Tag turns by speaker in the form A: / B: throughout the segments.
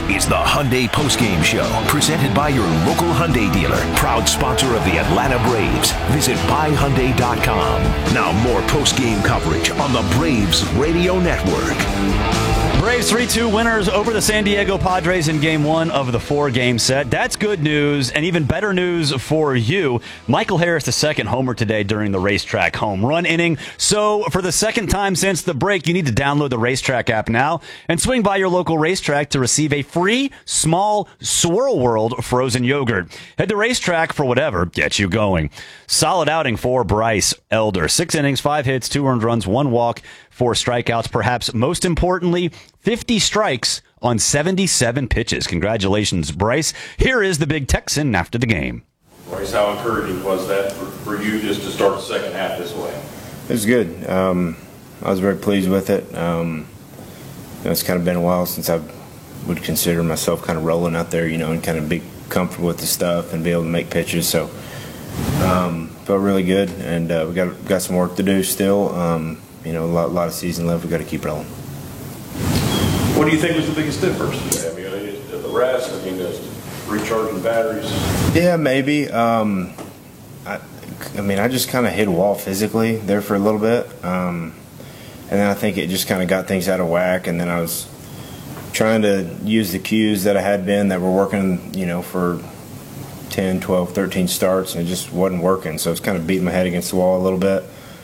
A: is the Hyundai Postgame Show, presented by your local Hyundai dealer, proud sponsor of the Atlanta Braves. Visit buyhyundai.com. Now more postgame coverage on the Braves Radio Network.
B: Braves 3-2 winners over the San Diego Padres in Game 1 of the 4-game set. That's good news, and even better news for you. Michael Harris, the second homer today during the Racetrack home run inning. So for the second time since the break, you need to download the Racetrack app now and swing by your local racetrack to receive a free small Swirl World frozen yogurt. Head to Racetrack for whatever gets you going. Solid outing for Bryce Elder. 6 innings, 5 hits, 2 earned runs, 1 walk, 4 strikeouts. Perhaps most importantly, 50 strikes on 77 pitches. Congratulations, Bryce. Here is the big Texan after the game.
C: Bryce, how encouraging was that for you just to start the second half this way?
D: It was good. I was very pleased with it. It's kind of been a while since I would consider myself kind of rolling out there, and kind of be comfortable with the stuff and be able to make pitches. So felt really good, and we got some work to do still. A lot of season left. We got to keep rolling.
C: What do you think was the biggest difference? The rest, just recharging batteries.
D: Yeah, maybe. I just kind of hit a wall physically there for a little bit, and then I think it just kind of got things out of whack. And then I was trying to use the cues that I had been that were working, for 10, 12, 13 starts, and it just wasn't working. So I was kind of beating my head against the wall a little bit.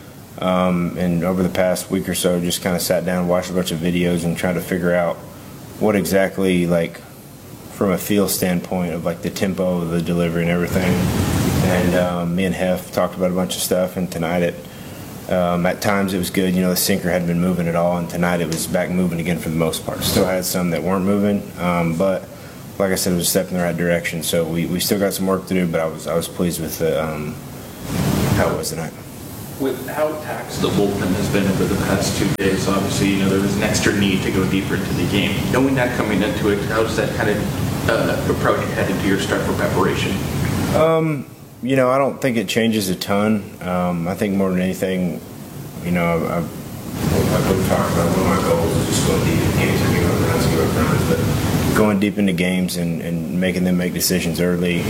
D: And over the past week or so, just kind of sat down, watched a bunch of videos, and tried to figure out what exactly, from a feel standpoint of the tempo of the delivery and everything. And me and Hef talked about a bunch of stuff, and tonight at times it was good. The sinker hadn't been moving at all, and tonight it was back moving again for the most part. Still had some that weren't moving, but like I said, it was a step in the right direction. So we still got some work to do, but I was pleased with how it was tonight.
E: With how taxed the bullpen has been over the past 2 days, obviously, there was an extra need to go deeper into the game. Knowing that coming into it, how does that kind of approach head into your start for preparation?
D: I don't think it changes a ton. I think more than anything, I've talked about one of my goals is just going deep in games. But going deep into games and making them make decisions early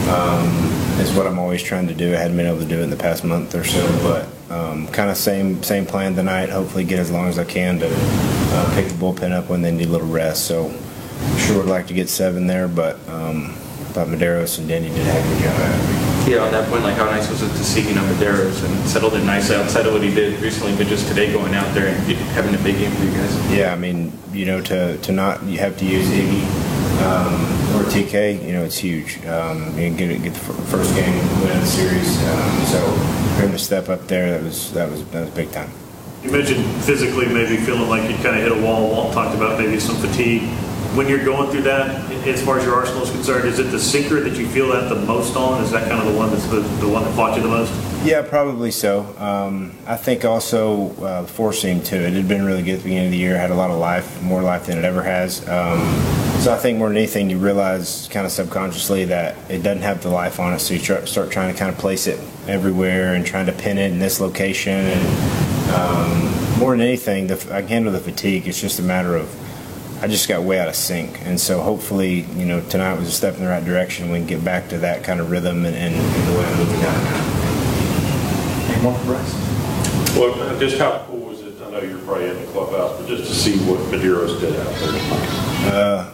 D: is what I'm always trying to do. I hadn't been able to do it in the past month or so, but kind of same plan tonight. Hopefully get as long as I can to pick the bullpen up when they need a little rest. So I'm sure I'd like to get 7 there, but I thought Medeiros and Denny did a heck of a job.
E: Yeah, on that point, how nice was it to see Medeiros and settled in nicely outside of what he did recently, but just today going out there and having a big game for you guys?
D: Yeah, to not you have to use Iggy or TK, it's huge. And get the first game win of the series. So for him to step up there, that was big time.
F: You mentioned physically maybe feeling like you kind of hit a wall. Walt talked about maybe some fatigue. When you're going through that, as far as your arsenal is concerned, is it the sinker that you feel that the most on? Is that kind of the one that's the one that fought you the most?
D: Yeah, probably so. I think also the four-seam too. It had been really good at the beginning of the year. Had a lot of life, more life than it ever has. So I think more than anything, you realize kind of subconsciously that it doesn't have the life on it. So you start trying to kind of place it everywhere and trying to pin it in this location. And more than anything, I can handle the fatigue. It's just a matter of I just got way out of sync. And so hopefully, tonight was a step in the right direction. We can get back to that kind of rhythm and the way I'm moving down now.
E: Any more for us?
C: Well, just how cool was it? I know you're probably in the clubhouse, but just to see what Medeiros did out there.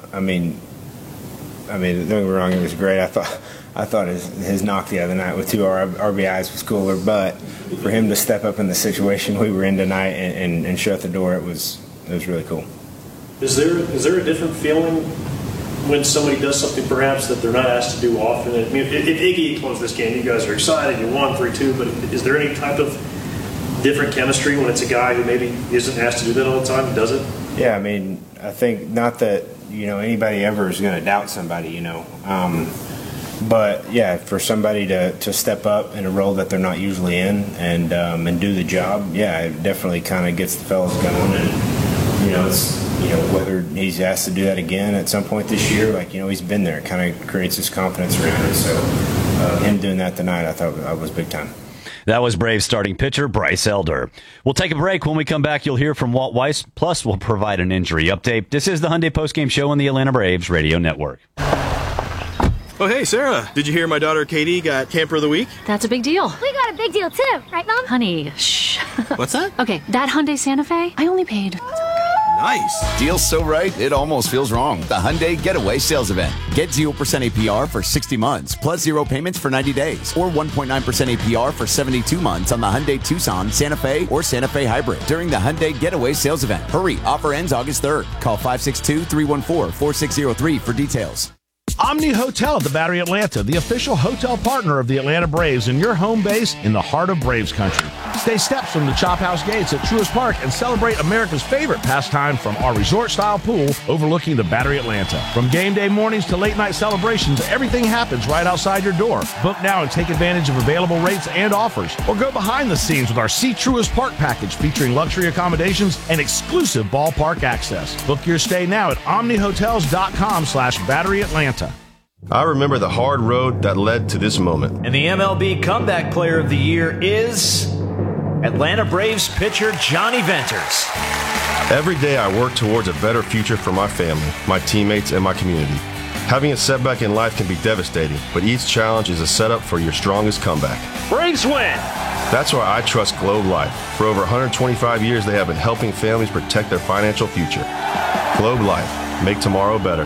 D: Don't get me wrong, it was great. I thought his knock the other night with 2 RBIs was cooler, but for him to step up in the situation we were in tonight and shut the door, it was really cool.
F: Is there a different feeling when somebody does something perhaps that they're not asked to do often? I mean, if Iggy closed this game, you guys are excited, you won 3-2, but is there any type of different chemistry when it's a guy who maybe isn't asked to do that all the time, does it?
D: Yeah, I think not that anybody ever is going to doubt somebody, but yeah, for somebody to step up in a role that they're not usually in and do the job, yeah, it definitely kind of gets the fellas going. And it's whether he's asked to do that again at some point this year, he's been there, it kind of creates his confidence around it. So him doing that tonight, I thought I was big time.
B: That was Braves starting pitcher Bryce Elder. We'll take a break. When we come back, you'll hear from Walt Weiss, plus we'll provide an injury update. This is the Hyundai Postgame Show on the Atlanta Braves Radio Network.
G: Oh, hey, Sarah. Did you hear my daughter Katie got Camper of the Week?
H: That's a big deal.
I: We got a big deal, too. Right, Mom?
H: Honey, shh.
G: What's that?
H: Okay, that Hyundai Santa Fe, I only paid...
G: Nice.
J: Deal's so right, it almost feels wrong. The Hyundai Getaway Sales Event. Get 0% APR for 60 months, plus 0 payments for 90 days, or 1.9% APR for 72 months on the Hyundai Tucson, Santa Fe, or Santa Fe Hybrid during the Hyundai Getaway Sales Event. Hurry, offer ends August 3rd. Call 562-314-4603 for details.
K: Omni Hotel at the Battery Atlanta, the official hotel partner of the Atlanta Braves and your home base in the heart of Braves country. Stay steps from the Chop House gates at Truist Park and celebrate America's favorite pastime from our resort-style pool overlooking the Battery Atlanta. From game day mornings to late-night celebrations, everything happens right outside your door. Book now and take advantage of available rates and offers. Or go behind the scenes with our See Truist Park package featuring luxury accommodations and exclusive ballpark access. Book your stay now at omnihotels.com/Battery Atlanta.
L: I remember the hard road that led to this moment.
M: And the MLB Comeback Player of the Year is Atlanta Braves pitcher Johnny Venters.
L: Every day I work towards a better future for my family, my teammates, and my community. Having a setback in life can be devastating, but each challenge is a setup for your strongest comeback.
M: Braves win!
L: That's why I trust Globe Life. For over 125 years, they have been helping families protect their financial future. Globe Life. Make tomorrow better.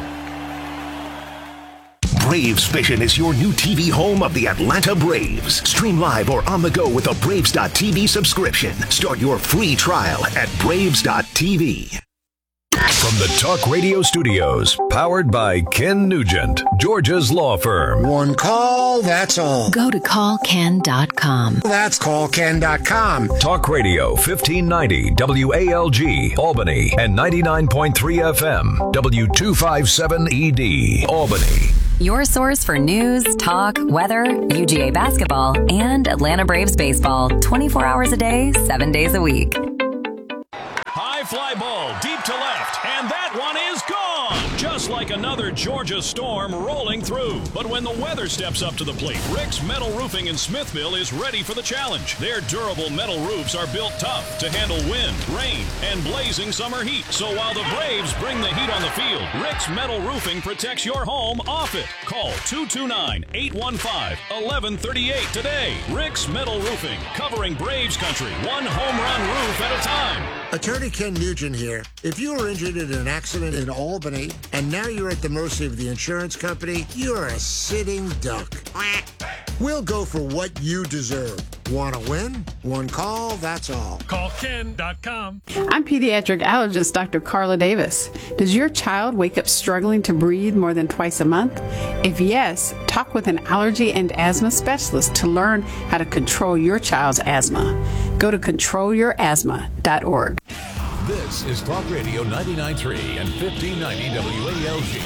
A: Braves Vision is your new TV home of the Atlanta Braves. Stream live or on the go with a Braves.TV subscription. Start your free trial at Braves.tv.
N: From the Talk Radio Studios, powered by Ken Nugent, Georgia's law firm.
O: One call, that's all.
P: Go to callken.com.
O: That's callken.com.
N: Talk Radio 1590 WALG, Albany, and 99.3 FM, W257ED, Albany.
P: Your source for news, talk, weather, UGA basketball, and Atlanta Braves baseball. 24 hours a day, 7 days a week.
Q: High fly ball, deep to left, and that one is gone! Just like another Georgia storm rolling through. But when the weather steps up to the plate, Rick's Metal Roofing in Smithville is ready for the challenge. Their durable metal roofs are built tough to handle wind, rain, and blazing summer heat. So while the Braves bring the heat on the field, Rick's Metal Roofing protects your home off it. Call 229-815-1138 today. Rick's Metal Roofing, covering Braves country, one home run roof at a time.
O: Attorney Ken Nugent here. If you were injured in an accident in Albany and now you're at the mercy of the insurance company, you're a sitting duck. We'll go for what you deserve. Want to win? One call, that's all.
R: Call Ken.com.
S: I'm pediatric allergist Dr. Carla Davis. Does your child wake up struggling to breathe more than twice a month? If yes, talk with an allergy and asthma specialist to learn how to control your child's asthma. Go to controlyourasthma.org.
N: This is Talk Radio 99.3 and 1590 WALG.